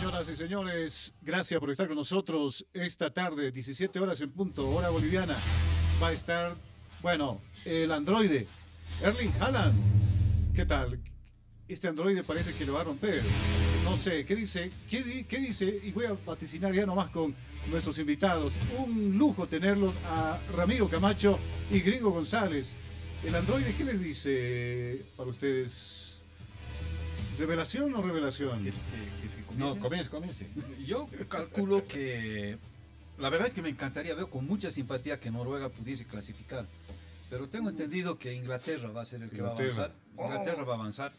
Señoras y señores, gracias por estar con nosotros esta tarde, 17 horas en punto, hora boliviana. Va a estar, bueno, el androide, Erling Haaland. ¿Qué tal? Este androide parece que lo va a romper. No sé, ¿qué dice? ¿Qué dice? Y voy a vaticinar ya nomás con nuestros invitados. Un lujo tenerlos a Ramiro Camacho y Gringo González. El androide, ¿qué les dice para ustedes? ¿Revelación o revelación? No, comience. Yo calculo que la verdad es que me encantaría, veo con mucha simpatía que Noruega pudiese clasificar, pero tengo entendido que Inglaterra va a ser el que va a avanzar. Inglaterra va a avanzar.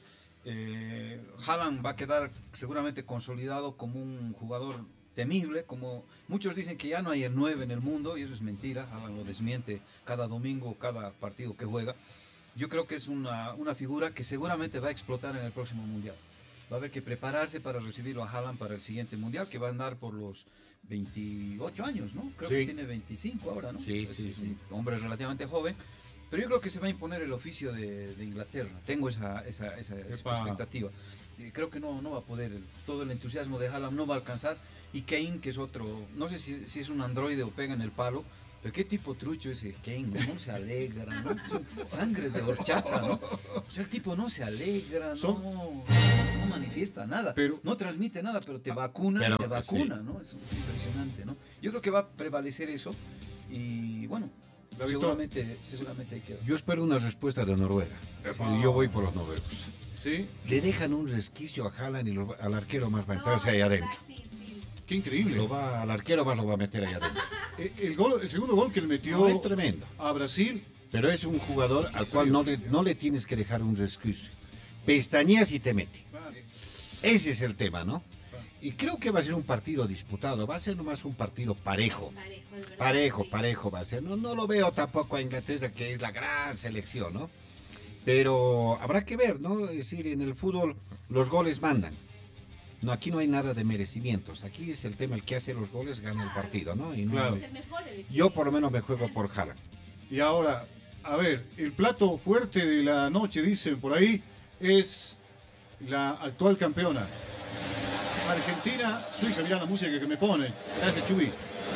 Haaland va a quedar seguramente consolidado como un jugador temible, como muchos dicen que ya no hay el 9 en el mundo, y eso es mentira. Haaland lo desmiente cada domingo, cada partido que juega. Yo creo que es una figura que seguramente va a explotar en el próximo Mundial. Va a haber que prepararse para recibirlo a Haaland para el siguiente Mundial, que va a andar por los 28 años, ¿no? Creo que tiene 25 ahora, ¿no? Sí. Un hombre relativamente joven. Pero yo creo que se va a imponer el oficio de Inglaterra. Tengo esa expectativa. Creo que no va a poder. Todo el entusiasmo de Haaland no va a alcanzar. Y Kane, que es otro, no sé si es un androide o pega en el palo, pero qué tipo trucho ese Kane, no se alegra, ¿no? Sangre de horchata, ¿no? O sea, el tipo no se alegra, no manifiesta nada, pero, no transmite nada, pero te vacuna, ¿no? Es impresionante, ¿no? Yo creo que va a prevalecer eso y bueno, seguramente hay que... Yo espero una respuesta de Noruega. Yo voy por los noruegos. ¿Sí? Le dejan un resquicio a Haaland y al arquero más va a entrarse ahí adentro. Qué increíble. Al arquero más lo va a meter ahí adentro. El segundo gol que le metió es tremendo a Brasil. Pero es un jugador al cual no le tienes que dejar un resquicio. Pestañeas y te mete. Ese es el tema, ¿no? Y creo que va a ser un partido disputado. Va a ser nomás un partido parejo. Parejo va a ser. No lo veo tampoco a Inglaterra, que es la gran selección, ¿no? Pero habrá que ver, ¿no? Es decir, en el fútbol los goles mandan. No, aquí no hay nada de merecimientos. Aquí es el tema, el que hace los goles gana el partido, ¿no? Y claro. Yo por lo menos me juego por Haaland. Y ahora, a ver, el plato fuerte de la noche, dicen por ahí, es la actual campeona. Argentina, Suiza, mirá la música que me pone. Gracias, Chuy.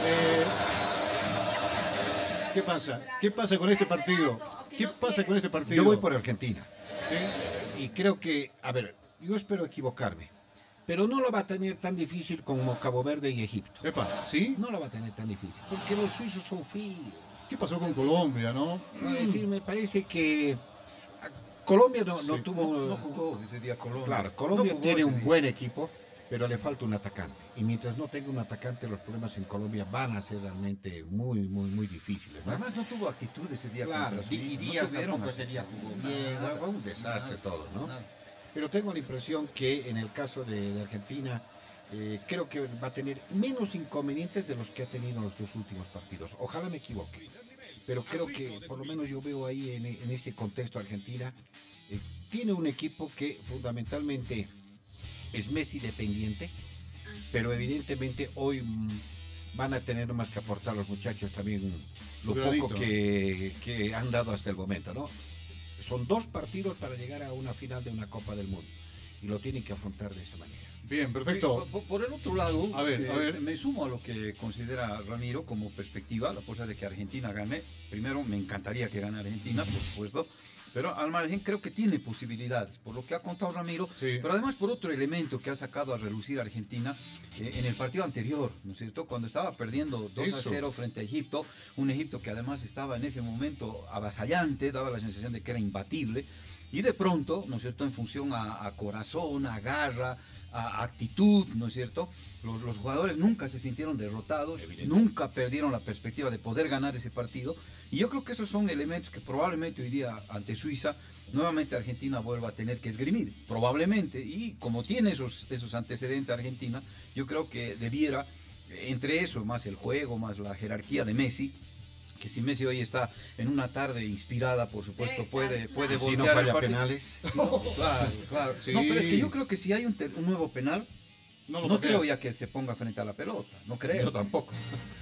¿Qué pasa? ¿Qué pasa con este partido? ¿Qué pasa con este partido? Yo voy por Argentina. ¿Sí? Y creo que, a ver, yo espero equivocarme. Pero no lo va a tener tan difícil como Cabo Verde y Egipto. Epa, ¿sí? No lo va a tener tan difícil, porque los suizos son fríos. ¿Qué pasó con Colombia, no? Es decir, me parece que Colombia no tuvo... No jugó ese día Colombia. Claro, Colombia tiene un buen equipo, pero le falta un atacante. Y mientras no tenga un atacante, los problemas en Colombia van a ser realmente muy difíciles, ¿no? Además no tuvo actitud ese día. Claro, contra Suiza. y Díaz tampoco ese día jugó bien. Fue un desastre todo, ¿no? Pero tengo la impresión que en el caso de Argentina, creo que va a tener menos inconvenientes de los que ha tenido en los dos últimos partidos. Ojalá me equivoque, pero creo que por lo menos yo veo ahí en ese contexto Argentina, tiene un equipo que fundamentalmente es Messi dependiente, pero evidentemente hoy van a tener más que aportar los muchachos también lo poco que han dado hasta el momento, ¿no? Son 2 partidos para llegar a una final de una Copa del Mundo y lo tienen que afrontar de esa manera. Bien, perfecto. Sí, por el otro lado, a ver. Me sumo a lo que considera Ramiro como perspectiva, la posibilidad de que Argentina gane. Primero, me encantaría que gane Argentina, por supuesto, pero al margen creo que tiene posibilidades, por lo que ha contado Ramiro, sí. Pero además por otro elemento que ha sacado a relucir Argentina en el partido anterior, ¿no es cierto? Cuando estaba perdiendo 2-0 frente a Egipto, un Egipto que además estaba en ese momento avasallante, daba la sensación de que era imbatible, y de pronto, ¿no es cierto?, en función a corazón, a garra, a actitud, ¿no es cierto?, los jugadores nunca se sintieron derrotados, nunca perdieron la perspectiva de poder ganar ese partido, y yo creo que esos son elementos que probablemente hoy día ante Suiza, nuevamente Argentina vuelva a tener que esgrimir, probablemente, y como tiene esos antecedentes Argentina, yo creo que debiera, entre eso, más el juego, más la jerarquía de Messi, que si Messi hoy está en una tarde inspirada, por supuesto, puede voltear si no falla penales. Si no, claro. Sí. No, pero es que yo creo que si hay un nuevo penal, no creo ya que se ponga frente a la pelota, no creo. Yo tampoco.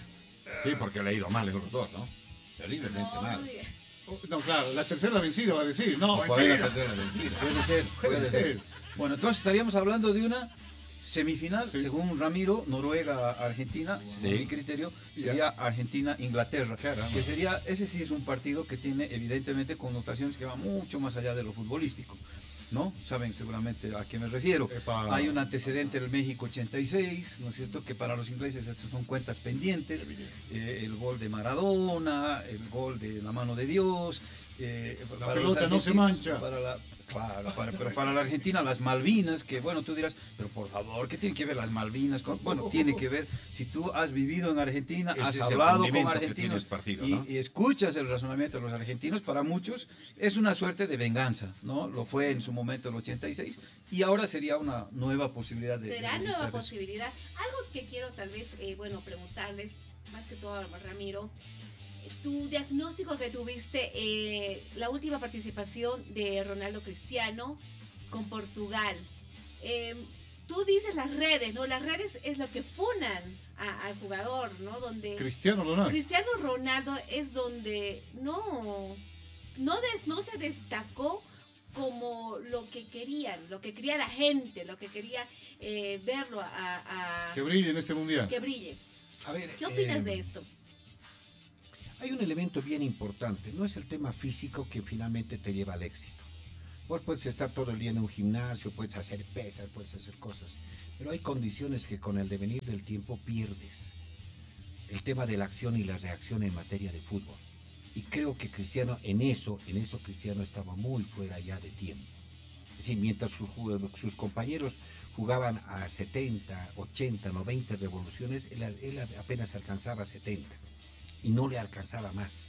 Sí, porque le ha ido mal en los dos, ¿no? Terriblemente mal. No, claro, la tercera vencida va a decir. No, Puede ser. Bueno, entonces estaríamos hablando de una Semifinal, Sí. según Ramiro, Noruega-Argentina, Sí. según mi criterio, sería Argentina-Inglaterra. Caramba. Que sería, ese sí es un partido que tiene evidentemente connotaciones que van mucho más allá de lo futbolístico, ¿no? Saben seguramente a qué me refiero. Epa. Hay un antecedente del México 86, ¿no es cierto? Que para los ingleses esas son cuentas pendientes. El gol de Maradona, el gol de la mano de Dios. La para los pelota no se argentinos, mancha. Pero para la Argentina las Malvinas, que bueno, tú dirás, pero por favor, ¿qué tiene que ver las Malvinas? Bueno, tiene que ver, si tú has vivido en Argentina, Ese has es el hablado con condimento que tiene argentinos el partido, y, ¿no? y escuchas el razonamiento de los argentinos, para muchos es una suerte de venganza, ¿no? Lo fue en su momento el 86 y ahora sería una nueva posibilidad de... Será de nueva evitar eso. posibilidad. Algo que quiero tal vez, preguntarles, más que todo a Ramiro, tu diagnóstico que tuviste, la última participación de Ronaldo Cristiano con Portugal. Tú dices las redes, ¿no? Las redes es lo que funan al jugador, ¿no? Donde Cristiano Ronaldo. Cristiano Ronaldo es donde no se destacó como lo que quería la gente, lo que quería verlo Que brille en este mundial. que brille. A ver, ¿Qué opinas de esto? hay un elemento bien importante, no es el tema físico que finalmente te lleva al éxito. Vos puedes estar todo el día en un gimnasio, puedes hacer pesas, puedes hacer cosas, pero hay condiciones que con el devenir del tiempo pierdes. El tema de la acción y la reacción en materia de fútbol. Y creo que Cristiano, en eso Cristiano estaba muy fuera ya de tiempo. Es decir, mientras sus compañeros jugaban a 70, 80, 90 revoluciones, él apenas alcanzaba 70 y no le alcanzaba más.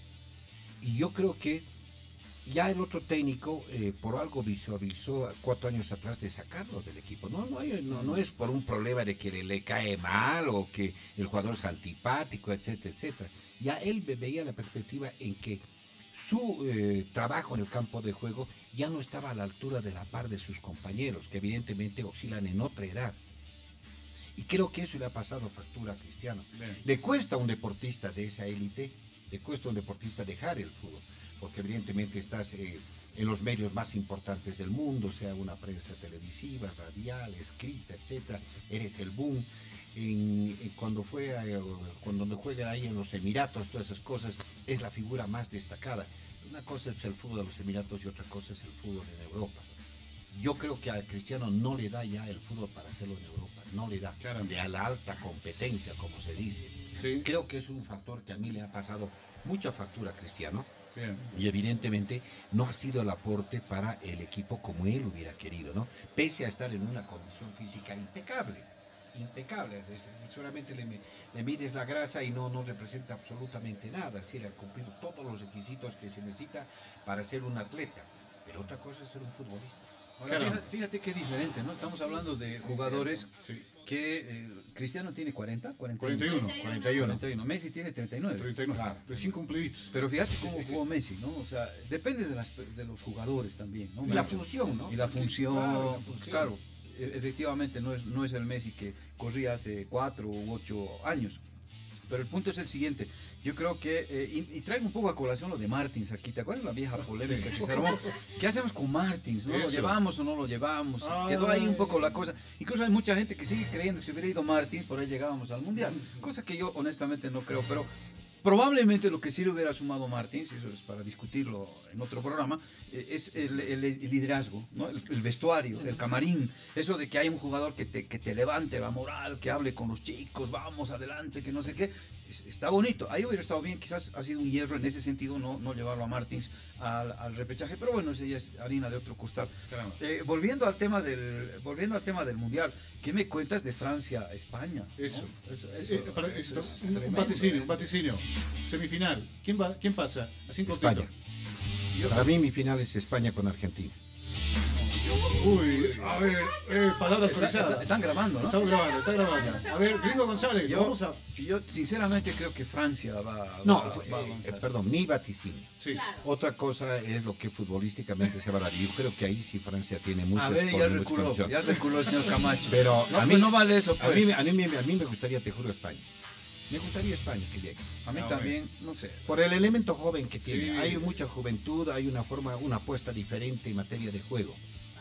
Y yo creo que ya el otro técnico por algo visualizó 4 años atrás de sacarlo del equipo. No es por un problema de que le cae mal o que el jugador es antipático, etcétera, etcétera. Ya él veía la perspectiva en que su trabajo en el campo de juego ya no estaba a la altura de la par de sus compañeros, que evidentemente oscilan en otra edad. Y creo que eso le ha pasado factura a Cristiano. Bien. Le cuesta a un deportista de esa élite, le cuesta a un deportista dejar el fútbol, porque evidentemente estás en los medios más importantes del mundo, sea una prensa televisiva, radial, escrita, etcétera. Eres el boom. Cuando juegan ahí en los Emiratos, todas esas cosas, es la figura más destacada. Una cosa es el fútbol de los Emiratos y otra cosa es el fútbol en Europa. Yo creo que a Cristiano no le da ya el fútbol para hacerlo en Europa, no le da. Caramba. De a la alta competencia, como se dice. Sí. Creo que es un factor que a mí le ha pasado mucha factura a Cristiano. Bien. Y evidentemente no ha sido el aporte para el equipo como él hubiera querido, ¿no? Pese a estar en una condición física impecable. Seguramente le mides la grasa y no representa absolutamente nada. Es decir, ha cumplido todos los requisitos que se necesita para ser un atleta. Pero otra cosa es ser un futbolista. Ahora, fíjate qué diferente, ¿no? Estamos hablando de jugadores Sí. que Cristiano tiene 40, 41. 41, Messi tiene 39. 39. Claro. Recién cumpliditos. Pero fíjate cómo jugó Messi, ¿no? O sea, depende de los jugadores también, ¿no? Y la función, ¿no? Y la función, Claro, la función. claro, efectivamente no es el Messi que corría hace 4 u 8 años. Pero el punto es el siguiente, yo creo que, y traigo un poco a colación lo de Martins aquí, ¿te acuerdas la vieja polémica que se armó? ¿Qué hacemos con Martins? ¿No? ¿Lo Eso. llevamos o no lo llevamos? Quedó ahí un poco la cosa. Incluso hay mucha gente que sigue creyendo que si hubiera ido Martins, por ahí llegábamos al Mundial. Cosa que yo honestamente no creo, pero probablemente lo que sí le hubiera sumado Martins, y eso es para discutirlo en otro programa, es el liderazgo, ¿no? El vestuario, el camarín, eso de que hay un jugador que te levante la moral, que hable con los chicos, vamos adelante, que no sé qué, está bonito. Ahí hubiera estado bien, quizás ha sido un hierro en ese sentido no llevarlo a Martins al repechaje, pero bueno, esa ya es harina de otro costal. Volviendo al tema del Mundial, ¿qué me cuentas de Francia-España? Eso. Eso es Un tremendo. vaticinio. Semifinal. ¿Quién pasa? Así en cortito. España. Para mí mi final es España con Argentina. Uy, a ver, palabra autorizada. Están grabando, ¿no? Está grabando. A ver, Gringo González, Yo sinceramente creo que Francia va a avanzar. Perdón, mi vaticinio. Sí. Claro. Otra cosa es lo que futbolísticamente se va a dar. Yo creo que ahí sí Francia tiene muchas A ver, condiciones. ya reculó el señor Camacho. Pero no, pues no vale eso, a pues. mí me gustaría, te juro, España. Me gustaría España que llegue. A mí No, también, no sé. Por el elemento joven que tiene. Sí. Hay mucha juventud, hay una apuesta diferente en materia de juego.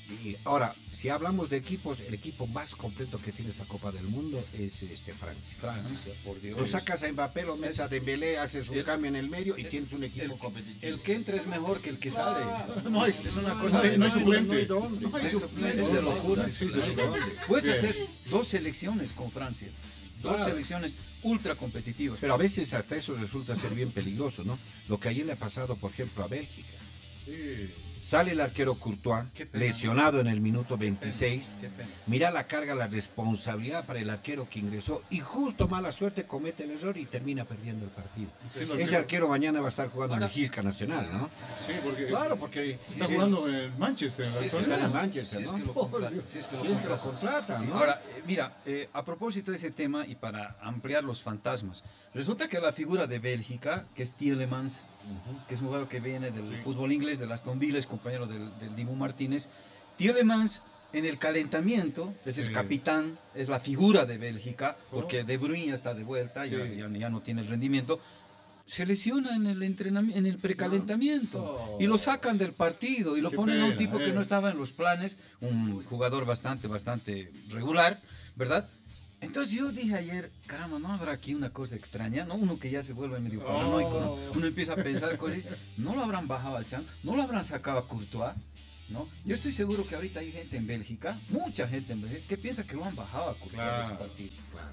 Y ahora, si hablamos de equipos, el equipo más completo que tiene esta Copa del Mundo es Francia. Francia, por Dios. Lo sacas a Mbappé, lo metes a Dembélé, haces un cambio en el medio y tienes un equipo competitivo. El que entra es mejor que el que sale. No hay, Es una cosa no hay suplente. no hay dónde. No hay es suplente. de locura. Sí, sí, sí. Puedes Bien. hacer 2 selecciones con Francia. 2 Claro. selecciones ultra competitivas. Pero a veces hasta eso resulta ser bien peligroso, ¿no? Lo que ayer le ha pasado, por ejemplo, a Bélgica. Sí. Sale el arquero Courtois, Qué pena. lesionado en el minuto 26. Qué pena. Mira la carga, la responsabilidad para el arquero que ingresó y justo mala suerte comete el error y termina perdiendo el partido. Sí, lo Ese creo. arquero mañana va a estar jugando en el Gisca Nacional, ¿no? Sí, porque Claro, porque está jugando en Manchester. Sí, es que actualmente. está en Manchester, Si es ¿no? que lo contrata, si es que lo Si es que lo contrata. contratan, Sí, ¿no? ahora, mira, a propósito de ese tema y para ampliar los fantasmas, resulta que la figura de Bélgica, que es Tielemans, que es un jugador que viene del fútbol inglés, del Aston Villa, es compañero del Dibu Martínez, Tielemans en el calentamiento es el Sí. capitán, es la figura de Bélgica, porque De Bruyne ya está de vuelta, Sí. ya no tiene el rendimiento. Se lesiona en el entrenamiento, en el precalentamiento No. y lo sacan del partido y lo Qué ponen a un pena, tipo que no estaba en los planes, un jugador bastante regular, ¿verdad? Entonces yo dije ayer, caramba, ¿no habrá aquí una cosa extraña? ¿No? Uno que ya se vuelve medio paranoico, ¿no? Uno empieza a pensar cosas, ¿no lo habrán bajado al Chan? ¿No lo habrán sacado a Courtois? ¿No? Yo estoy seguro que ahorita hay gente en Bélgica, mucha gente en Bélgica, que piensa que lo han bajado a Courtois de ese Claro. partido.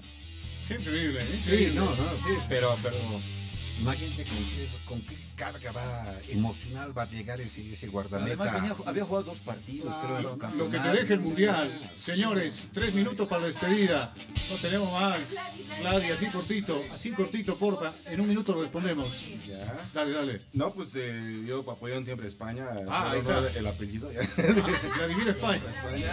Qué increíble, Sí, increíble. no, sí, pero imagínate con qué carga emocional va a llegar ese guardameta. Además había jugado 2 partidos, creo, en su Lo campeonato. que te deje el mundial. Señores, 3 minutos para la despedida. No tenemos más. Claudia, así cortito, porfa. En un minuto lo respondemos. Ya. Dale, dale. No, pues yo apoyo siempre a España. Ah, ahí solo no está. el apellido. Vladimir España.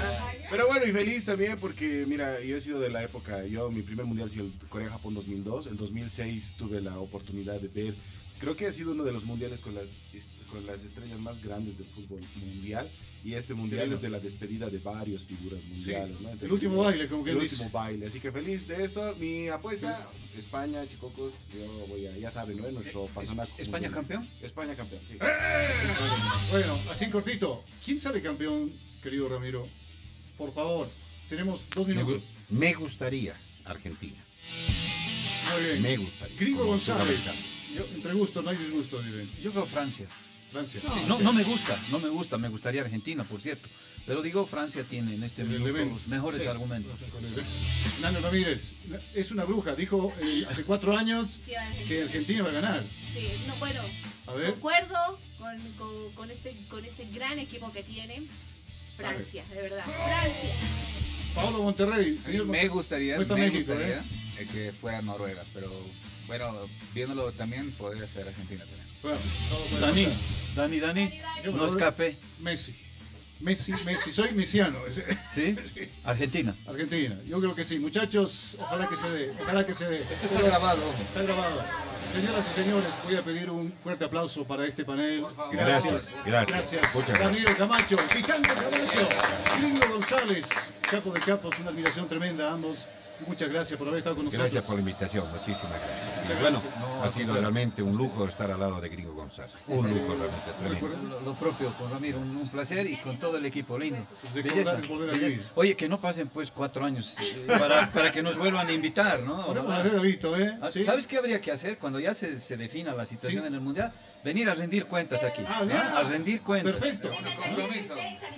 Pero bueno, y feliz también porque, mira, yo he sido de la época, mi primer mundial ha sido el Corea-Japón 2002. En 2006 tuve la oportunidad de ver, creo que ha sido uno de los mundiales con las estrellas más grandes del fútbol mundial. Y este mundial es de la despedida de varias figuras mundiales, ¿no? El último baile, como que El dice. último baile. Así que feliz de esto. Mi apuesta, España, chicocos, yo voy a, ya saben, ¿no? Nuestro pasonaco ¿España mundialista. campeón? España campeón, sí. Bueno, así cortito. ¿Quién sale campeón, querido Ramiro? Por favor, tenemos 2 minutos. Me gustaría Argentina. Muy bien. Me gustaría. Gringo Como González. sudamericano. Entre gusto, no hay disgusto, diré. Yo creo Francia. Francia. Sí, no me gusta, me gustaría Argentina, por cierto. Pero digo, Francia tiene en este minuto elemento. los mejores argumentos. Nano Ramírez, es una bruja. Dijo hace 4 años que Argentina va a ganar. Sí, no, bueno, A ver. concuerdo con este gran equipo que tiene. Francia, de verdad. Francia. Paolo Monterrey, señor Me gustaría, No está me México, gustaría que fuera Noruega, pero bueno, viéndolo también podría ser Argentina también. Bueno, todo puede Dani, pasar. Yo me no voy- escape. Messi, soy mesiano. ¿Sí? Argentina. Argentina, yo creo que sí. Muchachos, ojalá que se dé. Esto está grabado. Está grabado. Señoras y señores, voy a pedir un fuerte aplauso para este panel. Gracias. Gracias. Muchas gracias. Ramiro Camacho, Picante Camacho, Gringo González, capo de capos, una admiración tremenda a ambos. Y muchas gracias por haber estado con nosotros. Gracias por la invitación, muchísimas gracias. Muchas Bueno, gracias. ha sido realmente un lujo estar al lado de Gringo González. Un lujo realmente tremendo. Lo propio con Ramiro, un placer y con todo el equipo lindo. De Belleza, es volver a belleza. vivir. Oye, que no pasen pues 4 años para que nos vuelvan a invitar, ¿no? Podemos Ojalá. hacer algo, ¿eh? Ah, ¿Sí? ¿Sabes qué habría que hacer cuando ya se defina la situación Sí. en el Mundial? Venir a rendir cuentas aquí. Ah, ¿no? bien. A rendir cuentas. Perfecto. Compromiso.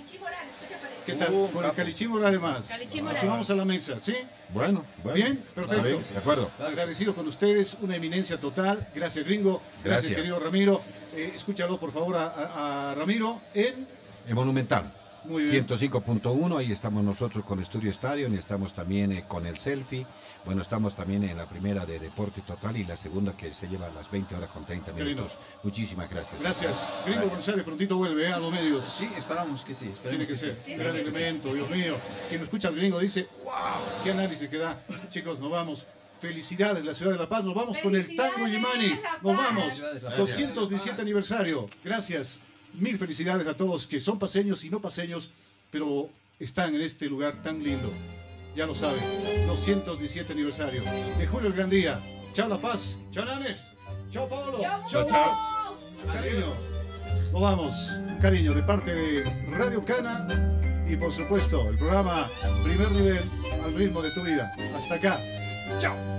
¿Qué tal? Con el Calichí Morales más. Calichí Nos Morales. sumamos a la mesa, ¿sí? Bueno, Bien, perfecto. Bien, de acuerdo. Agradecido con ustedes, una eminencia total. Gracias, Gringo. Gracias, Gracias. querido Ramiro. Escúchalo, por favor, a Ramiro en... En Monumental. Muy bien. 105.1, ahí estamos nosotros con Estudio Estadio, y estamos también con el selfie. Bueno, estamos también en la primera de Deporte Total y la segunda que se lleva a las 20 horas con 30 Qué lindo. minutos. Muchísimas gracias. Gracias. Gringo González prontito vuelve a los medios. Sí, esperamos que sí. Tiene Esperemos que sí. ser. Gran elemento, Dios mío. Quien escucha al Gringo dice, wow, qué análisis que da. Chicos, nos vamos. Felicidades, la ciudad de La Paz. Nos vamos con el Tango Yemani. Nos vamos. Felicidades, La Paz. 217 aniversario. Gracias. Mil felicidades a todos que son paseños y no paseños, pero están en este lugar tan lindo. Ya lo saben. 217 aniversario. De Julio el Gran Día. Chao La Paz. Chao Nanes. Chao Paolo. Chao, chao. Cariño. Nos vamos. Un cariño de parte de Radio Cana. y por supuesto el programa Primer Nivel al ritmo de tu vida. Hasta acá. Chao.